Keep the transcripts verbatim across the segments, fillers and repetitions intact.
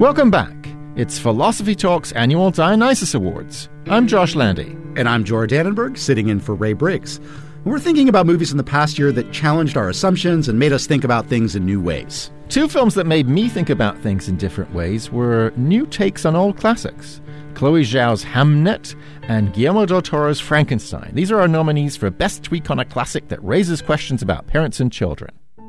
Welcome back. It's Philosophy Talk's annual Dionysus Awards. I'm Josh Landy. And I'm Jorah Dannenberg, sitting in for Ray Briggs. We're thinking about movies in the past year that challenged our assumptions and made us think about things in new ways. Two films that made me think about things in different ways were new takes on old classics. Chloe Zhao's Hamnet and Guillermo del Toro's Frankenstein. These are our nominees for Best Tweak on a Classic that raises questions about parents and children.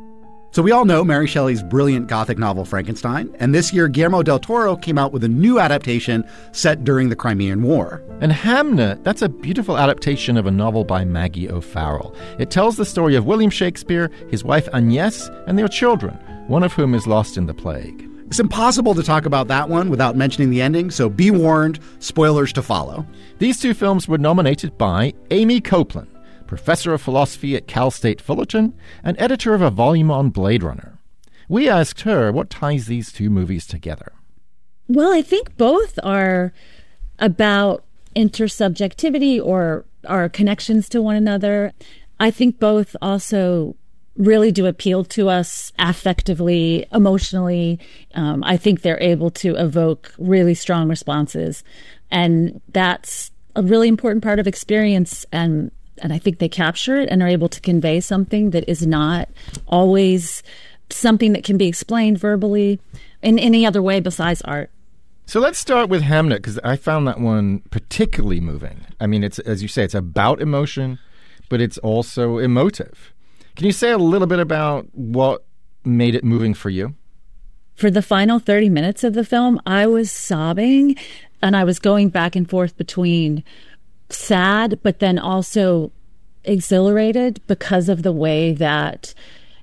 So we all know Mary Shelley's brilliant Gothic novel Frankenstein, and this year Guillermo del Toro came out with a new adaptation set during the Crimean War. And Hamnet, that's a beautiful adaptation of a novel by Maggie O'Farrell. It tells the story of William Shakespeare, his wife Agnès, and their children, one of whom is lost in the plague. It's impossible to talk about that one without mentioning the ending, so be warned, spoilers to follow. These two films were nominated by Amy Copeland, professor of philosophy at Cal State Fullerton and editor of a volume on Blade Runner. We asked her what ties these two movies together. Well, I think both are about intersubjectivity or our connections to one another. I think both also really do appeal to us affectively, emotionally. Um, I think they're able to evoke really strong responses. And that's a really important part of experience. And And I think they capture it and are able to convey something that is not always something that can be explained verbally in any other way besides art. So let's start with Hamnet, because I found that one particularly moving. I mean, it's, as you say, it's about emotion, but it's also emotive. Can you say a little bit about what made it moving for you? For the final thirty minutes of the film, I was sobbing, and I was going back and forth between sad, but then also exhilarated because of the way that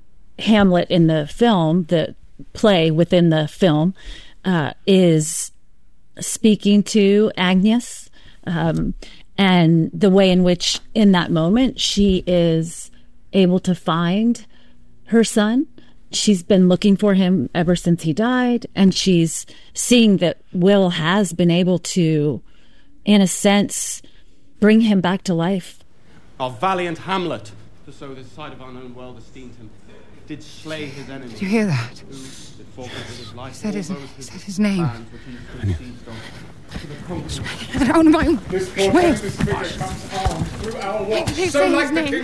Hamlet in the film, the play within the film, uh, is speaking to Agnes, um, and the way in which in that moment she is able to find her son. She's been looking for him ever since he died, and she's seeing that Will has been able to, in a sense, bring him back to life. Our valiant Hamlet, to sow this side of our known world esteemed him, did slay his enemies. Do you hear that? Who, that forfeited his life, Is that his, all those is who that his name? plans which he could seized on. To the conqueror. Oh, no, my... This Wait. portentous figure comes armed through our walls, Did they so say like his the name? king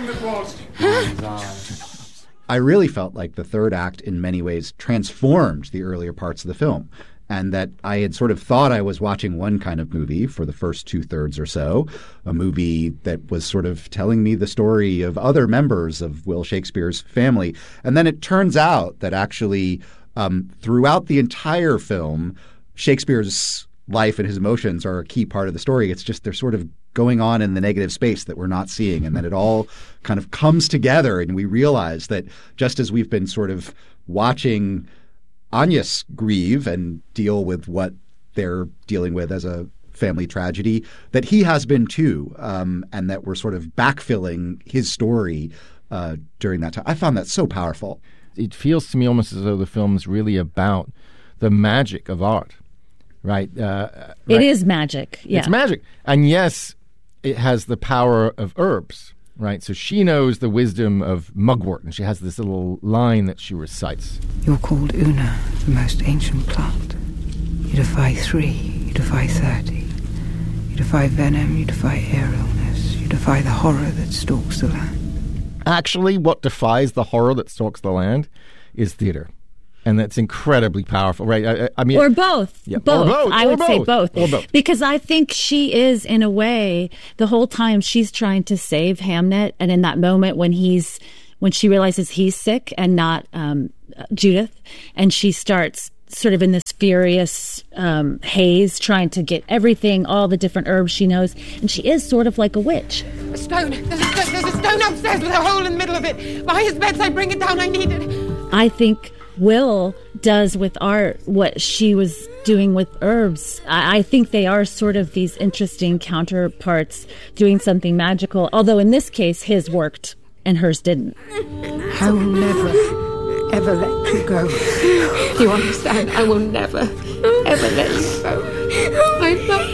that was. I really felt like the third act in many ways transformed the earlier parts of the film, and that I had sort of thought I was watching one kind of movie for the first two-thirds or so, a movie that was sort of telling me the story of other members of Will Shakespeare's family. And then it turns out that actually um, throughout the entire film, Shakespeare's life and his emotions are a key part of the story. It's just they're sort of going on in the negative space that we're not seeing, and then it all kind of comes together, and we realize that just as we've been sort of watching Agnes grieve and deal with what they're dealing with as a family tragedy, that he has been too, um, and that we're sort of backfilling his story uh, during that time. I found that so powerful. It feels to me almost as though the film's really about the magic of art, right? Uh, right. It is magic, yeah. It's magic. And yes, it has the power of herbs, right? So she knows the wisdom of mugwort, and she has this little line that she recites. You're called Una, the most ancient plant. You defy three, you defy thirty. You defy venom, you defy air illness. You defy the horror that stalks the land. Actually, what defies the horror that stalks the land is theater. And that's incredibly powerful, right? I, I mean, or both. Yeah, both. Or both. I or would both. say both. Or both. Because I think she is, in a way, the whole time she's trying to save Hamnet, and in that moment when he's, when she realizes he's sick and not um, Judith, and she starts sort of in this furious um, haze, trying to get everything, all the different herbs she knows, and she is sort of like a witch. A stone. There's a, stone. There's a stone upstairs with a hole in the middle of it. By his bedside, bring it down. I need it. I think Will does with art what she was doing with herbs. I, I think they are sort of these interesting counterparts doing something magical, although in this case his worked and hers didn't. I will never, ever let you go. You understand? I will never, ever let you go. I love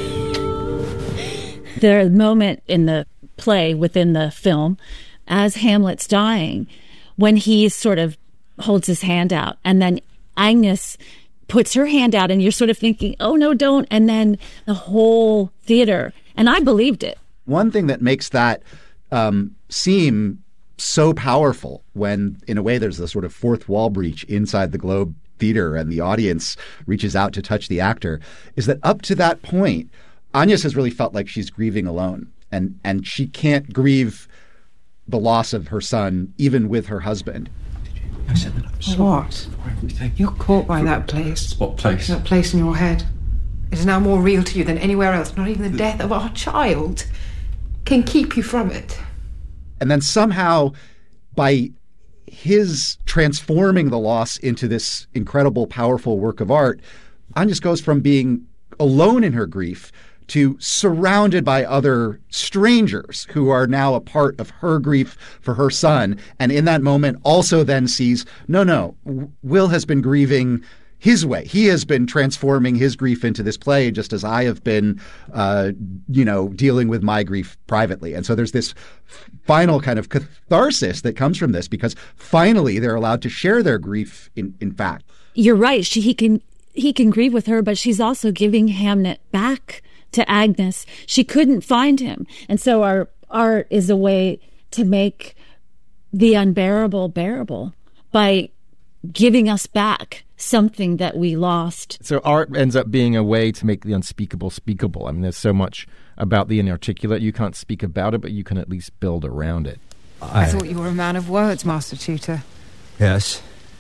you. The moment in the play within the film, as Hamlet's dying, when he sort of holds his hand out, and then Agnes puts her hand out and you're sort of thinking, oh, no, don't. And then the whole theater. And I believed it. One thing that makes that um, seem so powerful when, in a way, there's a sort of fourth wall breach inside the Globe Theater and the audience reaches out to touch the actor is that up to that point, Agnes has really felt like she's grieving alone. And, and she can't grieve the loss of her son, even with her husband. I said that I'm sorry What? for everything. You're caught by that place. What place? That place in your head. It is now more real to you than anywhere else. Not even the death of our child can keep you from it. And then somehow, by his transforming the loss into this incredible, powerful work of art, Agnes goes from being alone in her grief to surrounded by other strangers who are now a part of her grief for her son. And in that moment also then sees, no, no, Will has been grieving his way. He has been transforming his grief into this play just as I have been, uh, you know, dealing with my grief privately. And so there's this final kind of catharsis that comes from this because finally they're allowed to share their grief in, in fact. You're right. She, he can he can grieve with her, but she's also giving Hamnet back to Agnes. She couldn't find him. And so our art is a way to make the unbearable bearable by giving us back something that we lost. So art ends up being a way to make the unspeakable speakable. I mean, there's so much about the inarticulate. You can't speak about it, but you can at least build around it. I, I thought you were a man of words, Master Tutor. Yes.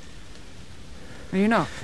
Are you not?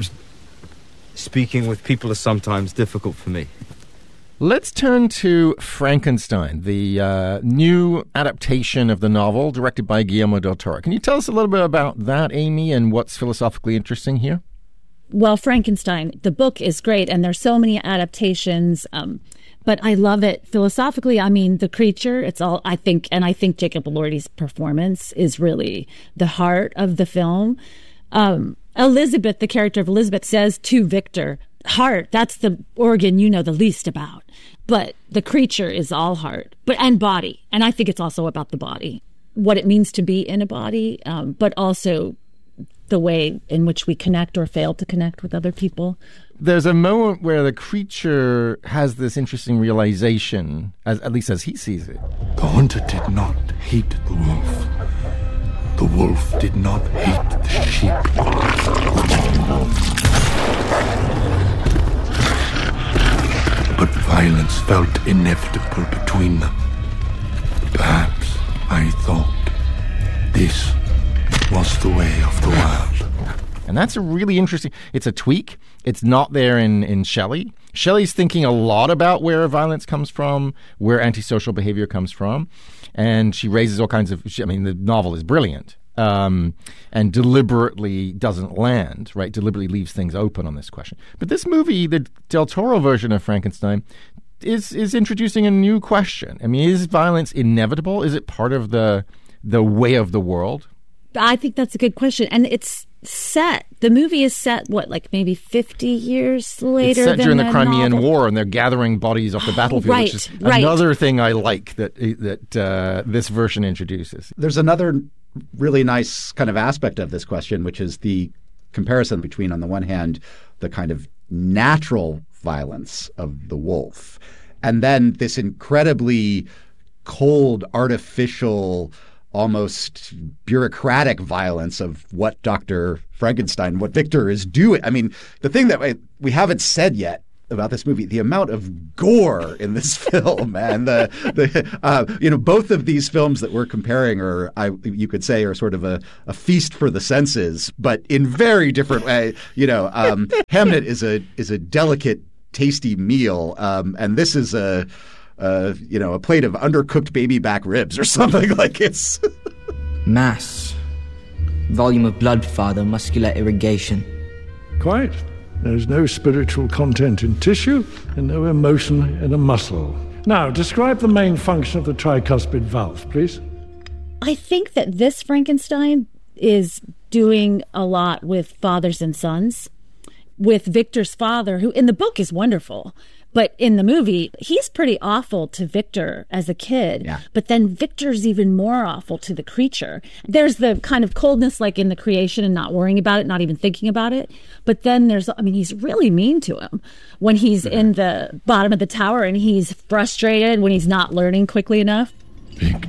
Speaking with people is sometimes difficult for me. Let's turn to Frankenstein, the uh, new adaptation of the novel directed by Guillermo del Toro. Can you tell us a little bit about that, Amy, and what's philosophically interesting here? Well, Frankenstein, the book is great, and there's so many adaptations, um, but I love it philosophically. I mean, the creature, it's all, I think, and I think Jacob Elordi's performance is really the heart of the film. Um, Elizabeth, the character of Elizabeth, says to Victor, heart, that's the organ you know the least about. But the creature is all heart, but and body. And I think it's also about the body, what it means to be in a body, um, but also the way in which we connect or fail to connect with other people. There's a moment where the creature has this interesting realization, as, at least as he sees it. The hunter did not hate the wolf. The wolf did not hate the sheep. But violence felt inevitable between them. Perhaps I thought this was the way of the world. And that's a really interesting, it's a tweak. It's not there in, in Shelley. Shelley's thinking a lot about where violence comes from, where antisocial behavior comes from. And she raises all kinds of, I mean, the novel is brilliant. Um, and deliberately doesn't land, right? Deliberately leaves things open on this question. But this movie, the Del Toro version of Frankenstein, is is introducing a new question. I mean, is violence inevitable? Is it part of the the way of the world? I think that's a good question. And it's set, the movie is set, what, like maybe fifty years later? It's set than during the, the Crimean novel? War, and they're gathering bodies off the battlefield, right, which is right. another thing I like that, that uh, this version introduces. There's another really nice kind of aspect of this question, which is the comparison between, on the one hand, the kind of natural violence of the wolf, and then this incredibly cold, artificial, almost bureaucratic violence of what Doctor Frankenstein, what Victor is doing. I mean, the thing that we, we haven't said yet about this movie, the amount of gore in this film, and the, the uh, you know, both of these films that we're comparing are, I, you could say, are sort of a, a feast for the senses, but in very different way. You know, um, Hamnet is a is a delicate, tasty meal, um, and this is a, a you know a plate of undercooked baby back ribs or something like it's. Mass, volume of blood, Father, muscular irrigation. Quite. There's no spiritual content in tissue and no emotion in a muscle. Now, describe the main function of the tricuspid valve, please. I think that this Frankenstein is doing a lot with fathers and sons. With Victor's father, who in the book is wonderful, But in the movie, he's pretty awful to Victor as a kid. Yeah. But then Victor's even more awful to the creature. There's the kind of coldness like in the creation and not worrying about it, not even thinking about it. But then there's, I mean, he's really mean to him when he's mm-hmm. in the bottom of the tower and he's frustrated when he's not learning quickly enough. Victor.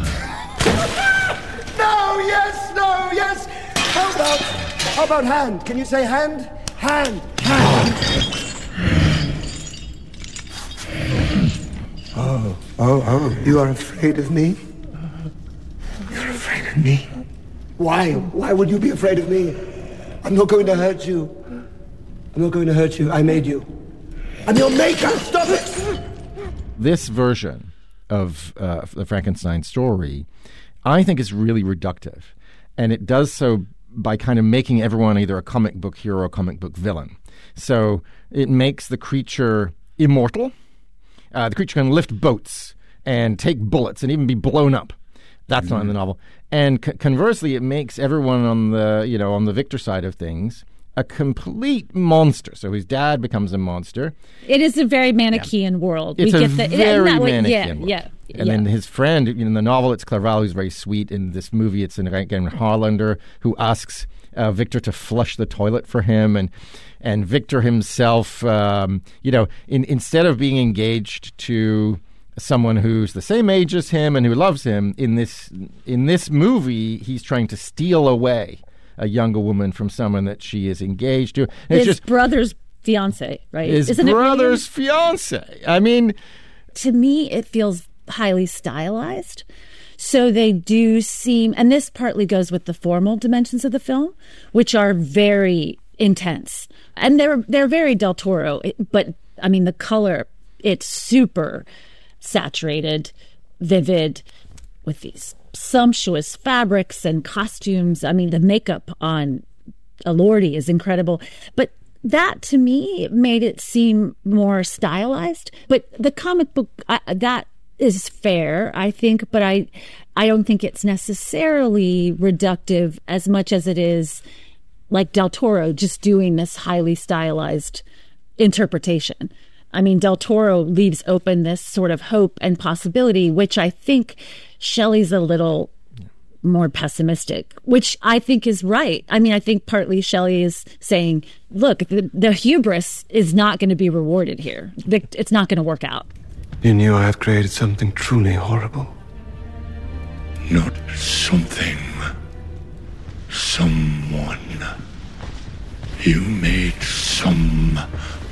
No, yes, no, yes. How about, how about hand? Can you say hand? Hand, hand. Oh, oh, oh, you are afraid of me? You're afraid of me? Why? Why would you be afraid of me? I'm not going to hurt you. I'm not going to hurt you. I made you. I'm your maker. Stop it! This version of uh, the Frankenstein story, I think, is really reductive. And it does so by kind of making everyone either a comic book hero or a comic book villain. So it makes the creature immortal. Uh, the creature can lift boats and take bullets and even be blown up. That's mm-hmm. not in the novel. And c- conversely, it makes everyone on the you know on the Victor side of things a complete monster. So his dad becomes a monster. It is a very Manichaean yeah. world. It's we a get the, very that way, Manichaean yeah, world. Yeah, and yeah. then his friend, in the novel, it's Clerval, who's very sweet. In this movie, it's again Harlander, who asks uh, Victor to flush the toilet for him. And and Victor himself, um, you know, in, instead of being engaged to someone who's the same age as him and who loves him, in this in this movie, he's trying to steal away a younger woman from someone that she is engaged to. And his it's just, brother's fiance, right? His Isn't brother's it really? fiance. I mean, to me, it feels highly stylized. So they do seem, and this partly goes with the formal dimensions of the film, which are very intense, and they're they're very Del Toro. But I mean, the color, it's super saturated, vivid, with these sumptuous fabrics and costumes. I mean, the makeup on Elordi is incredible. But that, to me, made it seem more stylized. But the comic book, I, that is fair, I think. But I, I don't think it's necessarily reductive as much as it is like Del Toro just doing this highly stylized interpretation. I mean, Del Toro leaves open this sort of hope and possibility, which I think Shelley's a little more pessimistic, which I think is right. I mean, I think partly Shelley is saying, look, the, the hubris is not going to be rewarded here. The, it's not going to work out. You knew I had created something truly horrible. Not something. Someone. You made someone.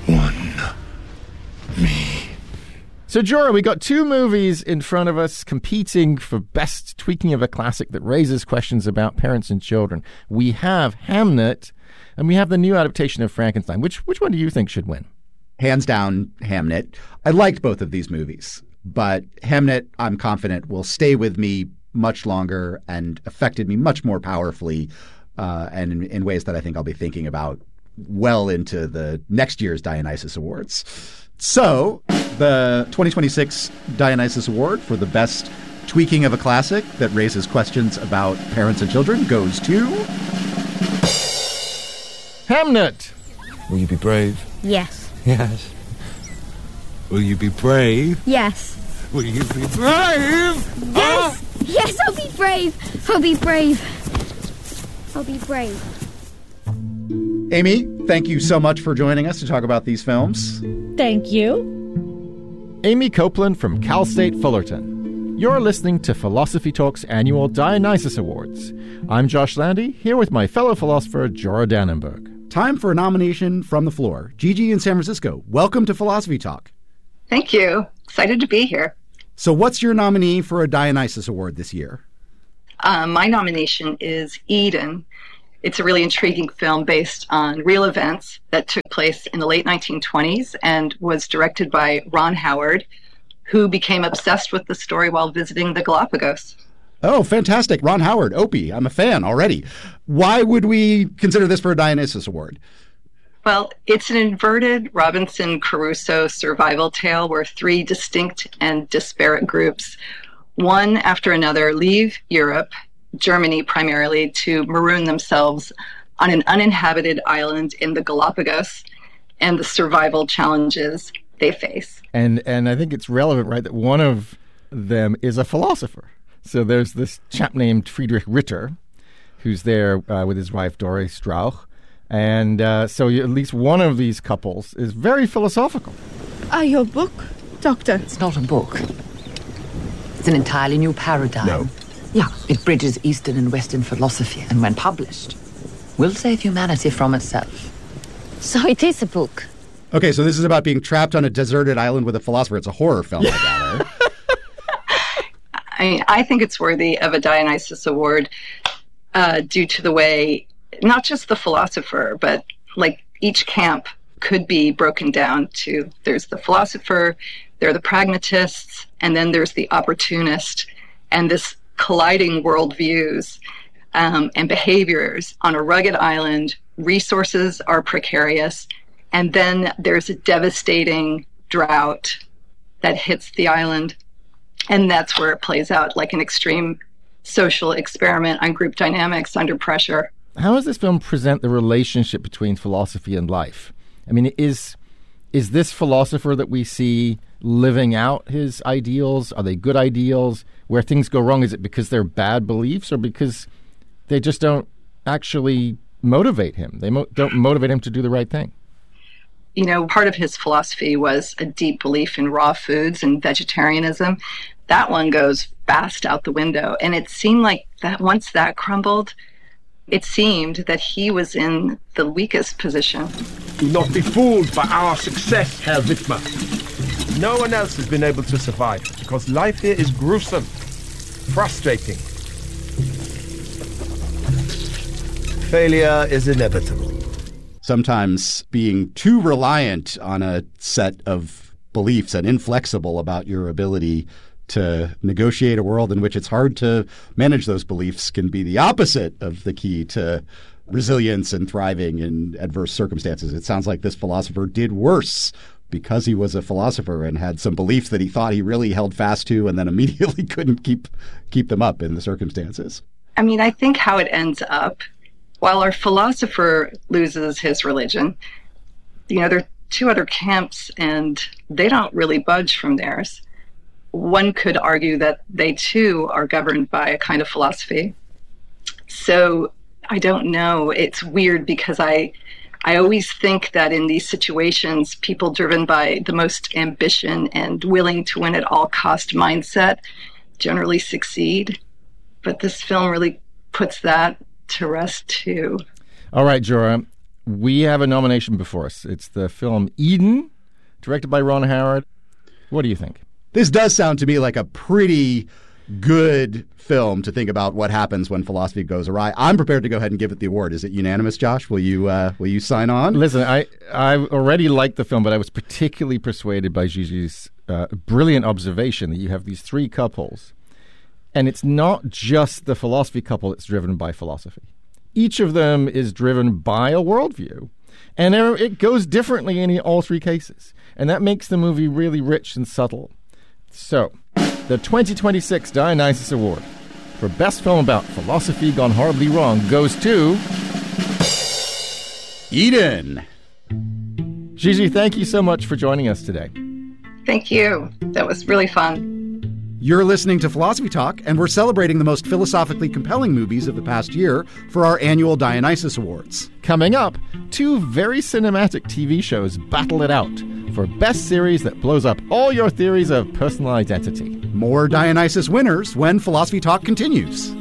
Me. So, Jorah, we got two movies in front of us competing for best tweaking of a classic that raises questions about parents and children. We have Hamnet, and we have the new adaptation of Frankenstein. Which which one do you think should win? Hands down, Hamnet. I liked both of these movies, but Hamnet, I'm confident, will stay with me much longer and affected me much more powerfully, uh, and in, in ways that I think I'll be thinking about well into the next year's Dionysus Awards. So, the twenty twenty-six Dionysus Award for the best tweaking of a classic that raises questions about parents and children goes to Hamnet. Will you be brave? Yes. Yes. Will you be brave? Yes. Will you be brave? Yes! Ah! Yes, I'll be brave! I'll be brave. I'll be brave. Amy, thank you so much for joining us to talk about these films. Thank you. Amy Copeland from Cal State Fullerton. You're listening to Philosophy Talk's annual Dionysus Awards. I'm Josh Landy, here with my fellow philosopher, Jorah Dannenberg. Time for a nomination from the floor. Gigi in San Francisco, welcome to Philosophy Talk. Thank you. Excited to be here. So what's your nominee for a Dionysus Award this year? Uh, my nomination is Eden. It's a really intriguing film based on real events that took place in the late nineteen twenties and was directed by Ron Howard, who became obsessed with the story while visiting the Galapagos. Oh, fantastic. Ron Howard, Opie. I'm a fan already. Why would we consider this for a Dionysus Award? Well, it's an inverted Robinson Crusoe survival tale where three distinct and disparate groups, one after another, leave Europe, Germany primarily, to maroon themselves on an uninhabited island in the Galapagos, and the survival challenges they face. And and I think it's relevant, right, that one of them is a philosopher. So there's this chap named Friedrich Ritter, who's there uh, with his wife, Dore Strauch. And uh, so you, at least one of these couples is very philosophical. Ah, your book, Doctor? It's not a book. It's an entirely new paradigm. No. Yeah, it bridges Eastern and Western philosophy, and when published, will save humanity from itself. So it is a book. Okay, so this is about being trapped on a deserted island with a philosopher. It's a horror film, I gather. I mean, I think it's worthy of a Dionysus Award uh, due to the way, not just the philosopher, but like each camp could be broken down to, there's the philosopher, there are the pragmatists, and then there's the opportunist. And this colliding worldviews um, and behaviors on a rugged island, resources are precarious, and then there's a devastating drought that hits the island. And that's where it plays out like an extreme social experiment on group dynamics under pressure. How does this film present the relationship between philosophy and life? I mean, is is this philosopher that we see living out his ideals? Are they good ideals? Where things go wrong, is it because they're bad beliefs or because they just don't actually motivate him? They mo- don't motivate him to do the right thing. You know, part of his philosophy was a deep belief in raw foods and vegetarianism. That one goes fast out the window. And it seemed like that once that crumbled, it seemed that he was in the weakest position. Do not be fooled by our success, Herr Widmer. No one else has been able to survive because life here is gruesome, frustrating. Failure is inevitable. Sometimes being too reliant on a set of beliefs and inflexible about your ability to negotiate a world in which it's hard to manage those beliefs can be the opposite of the key to resilience and thriving in adverse circumstances. It sounds like this philosopher did worse because he was a philosopher and had some beliefs that he thought he really held fast to and then immediately couldn't keep keep them up in the circumstances. I mean, I think how it ends up, while our philosopher loses his religion, you know, there are two other camps and they don't really budge from theirs. One could argue that they too are governed by a kind of philosophy. So I don't know. It's weird because I I always think that in these situations, people driven by the most ambition and willing to win at all cost mindset generally succeed. But this film really puts that to rest too. All right, Jorah, we have a nomination before us. It's the film Eden, directed by Ron Howard. What do you think? This does sound to me like a pretty good film to think about what happens when philosophy goes awry. I'm prepared to go ahead and give it the award. Is it unanimous, Josh? Will you uh, will you sign on? Listen, I I already liked the film, but I was particularly persuaded by Gigi's uh, brilliant observation that you have these three couples, and it's not just the philosophy couple that's driven by philosophy. Each of them is driven by a worldview, and it goes differently in all three cases, and that makes the movie really rich and subtle. So, the twenty twenty-six Dionysus Award for Best Film About Philosophy Gone Horribly Wrong goes to Eden. Gigi, thank you so much for joining us today. Thank you. That was really fun. You're listening to Philosophy Talk, and we're celebrating the most philosophically compelling movies of the past year for our annual Dionysus Awards. Coming up, two very cinematic T V shows battle it out for best series that blows up all your theories of personal identity. More Dionysus winners when Philosophy Talk continues.